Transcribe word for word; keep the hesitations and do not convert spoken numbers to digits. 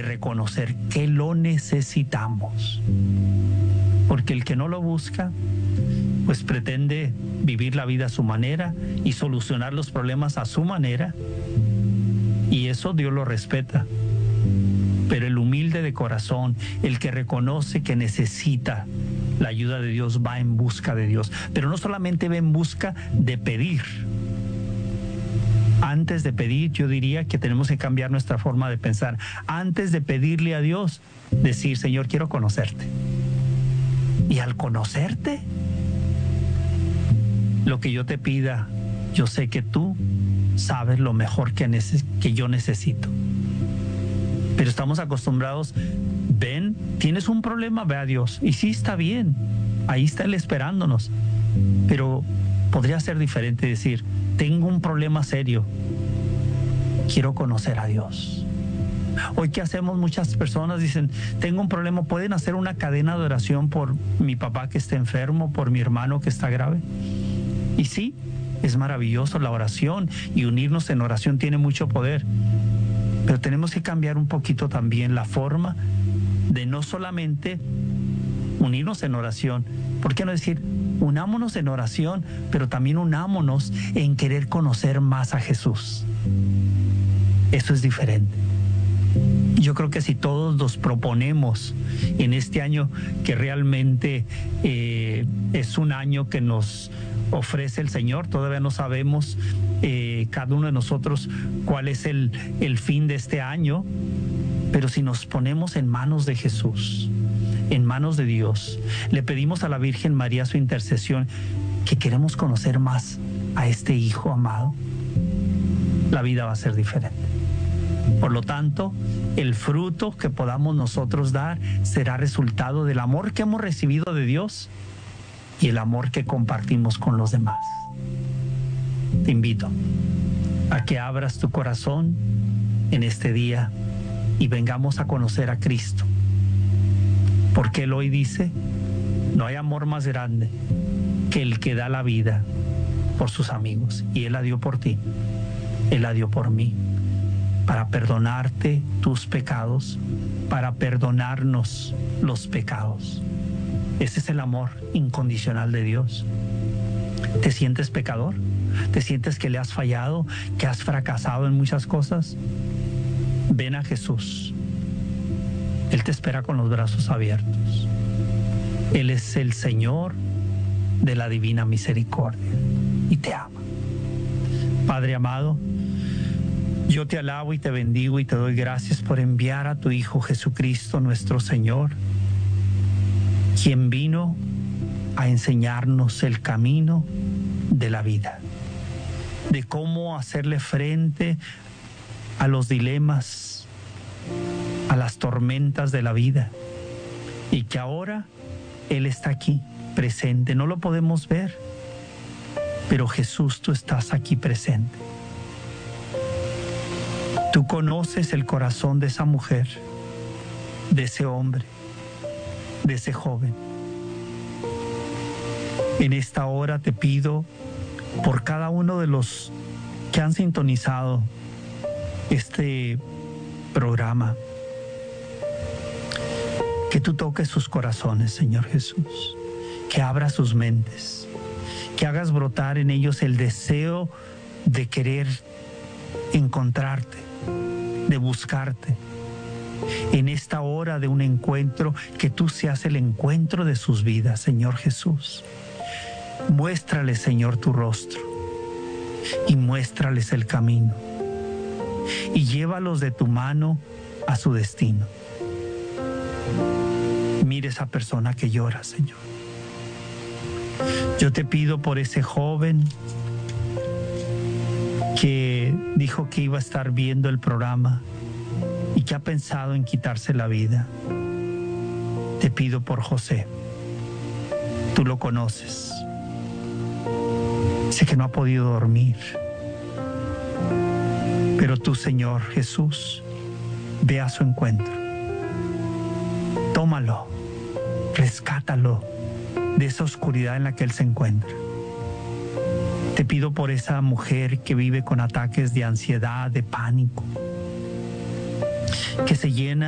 reconocer que lo necesitamos. Porque el que no lo busca, pues pretende vivir la vida a su manera y solucionar los problemas a su manera. Y eso Dios lo respeta. Pero el humilde de corazón, el que reconoce que necesita la ayuda de Dios, va en busca de Dios. Pero no solamente va en busca de pedir. Antes de pedir, yo diría que tenemos que cambiar nuestra forma de pensar. Antes de pedirle a Dios, decir, Señor, quiero conocerte. Y al conocerte, lo que yo te pida, yo sé que tú sabes lo mejor que, neces- que yo necesito. Pero estamos acostumbrados, ven, tienes un problema, ve a Dios. Y sí, está bien, ahí está Él esperándonos. Pero podría ser diferente decir, tengo un problema serio, quiero conocer a Dios. Hoy, ¿qué hacemos? Muchas personas dicen, tengo un problema, ¿pueden hacer una cadena de oración por mi papá que está enfermo, por mi hermano que está grave? Y sí, es maravilloso la oración, y unirnos en oración tiene mucho poder. Pero tenemos que cambiar un poquito también la forma de no solamente unirnos en oración. ¿Por qué no decir, unámonos en oración, pero también unámonos en querer conocer más a Jesús? Eso es diferente. Yo creo que si todos nos proponemos en este año, que realmente eh, es un año que nos ofrece el Señor, todavía no sabemos eh, cada uno de nosotros cuál es el, el fin de este año, pero si nos ponemos en manos de Jesús, en manos de Dios, le pedimos a la Virgen María su intercesión, que queremos conocer más a este Hijo amado, la vida va a ser diferente. Por lo tanto, el fruto que podamos nosotros dar será resultado del amor que hemos recibido de Dios y el amor que compartimos con los demás. Te invito a que abras tu corazón en este día y vengamos a conocer a Cristo. Porque Él hoy dice, no hay amor más grande que el que da la vida por sus amigos. Y Él la dio por ti, Él la dio por mí, para perdonarte tus pecados, para perdonarnos los pecados. Ese es el amor incondicional de Dios. ¿Te sientes pecador? ¿Te sientes que le has fallado, que has fracasado en muchas cosas? Ven a Jesús. Él te espera con los brazos abiertos. Él es el Señor de la divina misericordia y te ama. Padre amado, yo te alabo y te bendigo y te doy gracias por enviar a tu Hijo Jesucristo, nuestro Señor, quien vino a enseñarnos el camino de la vida, de cómo hacerle frente a los dilemas, a las tormentas de la vida, y que ahora Él está aquí, presente. No lo podemos ver, pero Jesús, tú estás aquí presente. Tú conoces el corazón de esa mujer, de ese hombre, de ese joven. En esta hora te pido por cada uno de los que han sintonizado este programa, que tú toques sus corazones, Señor Jesús, que abras sus mentes, que hagas brotar en ellos el deseo de querer encontrarte, de buscarte. En esta hora de un encuentro, que tú seas el encuentro de sus vidas, Señor Jesús. Muéstrales, Señor, tu rostro y muéstrales el camino y llévalos de tu mano a su destino. Mire esa persona que llora, Señor. Yo te pido por ese joven que dijo que iba a estar viendo el programa y que ha pensado en quitarse la vida. Te pido por José. Tú lo conoces. Sé que no ha podido dormir, pero tú, Señor Jesús, ve a su encuentro. Tómalo, rescátalo de esa oscuridad en la que él se encuentra. Te pido por esa mujer que vive con ataques de ansiedad, de pánico, que se llena